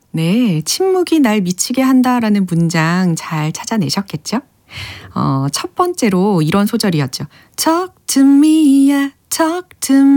네, 침묵이 날 미치게 한다라는 문장 잘 찾아내셨겠죠? 첫 번째로 이런 소절이었죠. Talk to me야, talk to